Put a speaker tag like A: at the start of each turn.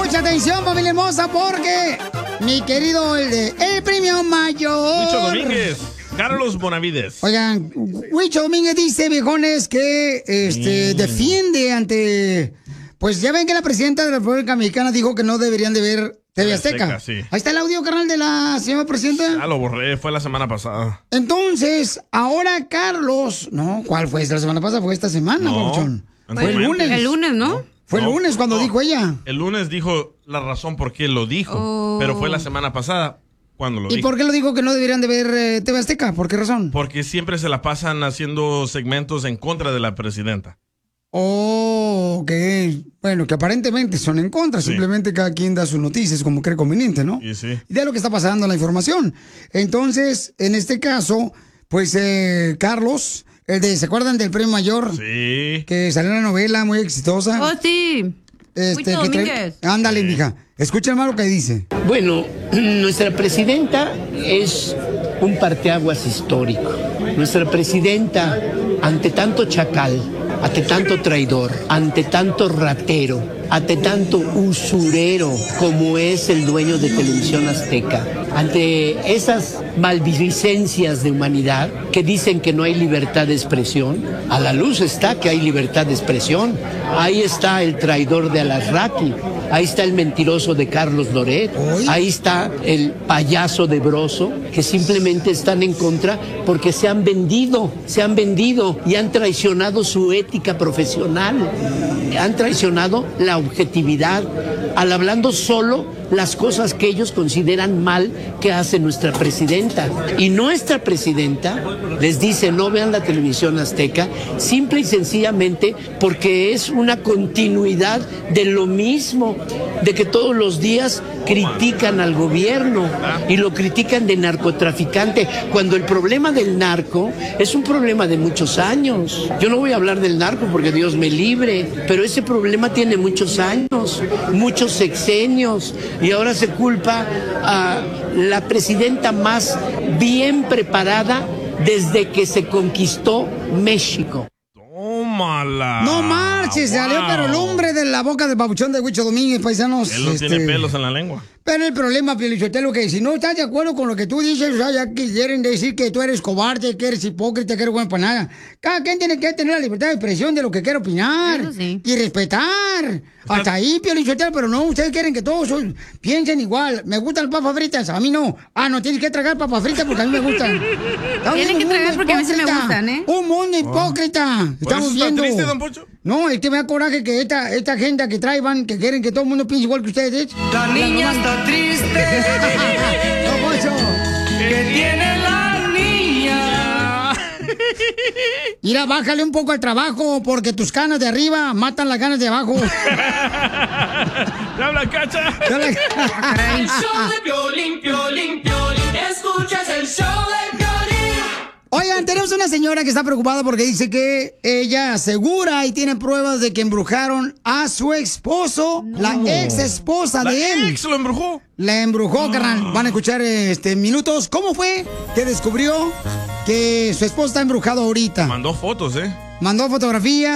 A: Mucha atención, familia hermosa, porque mi querido, el premio mayor.
B: Huicho Domínguez, Carlos Bonavides.
A: Oigan, Huicho Domínguez dice, viejones, que defiende ante... Pues ya ven que la presidenta de la República Mexicana dijo que no deberían de ver TV Azteca.
B: Sí.
A: Ahí está el audio, carnal, de la señora presidenta.
B: Ya lo borré, fue la semana pasada.
A: Entonces, ahora Carlos... No, ¿cuál fue? ¿La semana pasada? Fue esta semana, Papuchón.
B: Fue
A: el lunes.
C: El lunes, ¿no?
A: Fue el lunes cuando dijo ella.
B: El lunes dijo la razón por qué lo dijo, pero fue la semana pasada cuando lo dijo.
A: ¿Y por qué lo dijo que no deberían de ver TV Azteca? ¿Por qué razón?
B: Porque siempre se la pasan haciendo segmentos en contra de la presidenta.
A: Oh, ok. Bueno, que aparentemente son en contra, simplemente cada quien da sus noticias como cree conveniente, ¿no?
B: Y sí.
A: Y de lo que está pasando la información. Entonces, en este caso, pues Carlos, ¿se acuerdan del premio mayor?
B: Sí.
A: Que salió en una novela muy exitosa.
C: Oh, sí.
A: Huicho Domínguez. Ándale, mija. Escucha más lo que dice.
D: Bueno, nuestra presidenta es un parteaguas histórico. Nuestra presidenta, ante tanto chacal, ante tanto traidor, ante tanto ratero, ante tanto usurero como es el dueño de Televisión Azteca, ante esas maldicencias de humanidad que dicen que no hay libertad de expresión, a la luz está que hay libertad de expresión. Ahí está el traidor de Alarraqui, ahí está el mentiroso de Carlos Loret, ahí está el payaso de Broso, que simplemente están en contra porque se han vendido y han traicionado su ética profesional, han traicionado la objetividad, al hablando solo las cosas que ellos consideran mal que hace nuestra presidenta. Y nuestra presidenta les dice no vean la Televisión Azteca, simple y sencillamente porque es una continuidad de lo mismo, de que todos los días critican al gobierno y lo critican de narcotraficante, cuando el problema del narco es un problema de muchos años. Yo no voy a hablar del narco porque Dios me libre, pero ese problema tiene muchos años, muchos sexenios, y ahora se culpa a la presidenta más bien preparada desde que se conquistó México.
B: tómala.
A: No marches, salió pero el hombre de la boca del papuchón de Huicho Domínguez, paisanos.
B: Él no tiene pelos en la lengua.
A: Pero el problema, Pielichotelo, que si no estás de acuerdo con lo que tú dices, o sea, ya quieren decir que tú eres cobarde, que eres hipócrita, que eres bueno para nada. Cada quien tiene que tener la libertad de expresión de lo que quiere opinar y respetar. Hasta ahí, Pielichotelo, pero no, ustedes quieren que todos piensen igual. Me gustan las papas fritas, a mí no. Ah, no, tienes que tragar papas fritas porque a mí me gustan.
C: Tienen que tragar porque a mí sí me gustan, ¿eh?
A: Un mundo hipócrita. Estamos viendo.
B: ¿Triste, don Poncho?
A: No, es que me da coraje que esta agenda que traen, que quieren que todo el mundo piense igual que ustedes.
E: La niña está triste.
A: No, Poncho.
E: ¿Qué tiene la niña?
A: Mira, bájale un poco al trabajo, porque tus canas de arriba matan las ganas de abajo.
B: ¡Ya habla, Cacha!
E: El show de Piolín, Piolín, Piolín. Escuchas el show de Piolín.
A: Oigan, tenemos una señora que está preocupada porque dice que ella asegura y tiene pruebas de que embrujaron a su esposo, la ex esposa de él.
B: ¿La ex lo embrujó?
A: La embrujó, carnal. Van a escuchar minutos. ¿Cómo fue que descubrió que su esposo está embrujado ahorita?
B: Mandó fotos,
A: Mandó fotografías.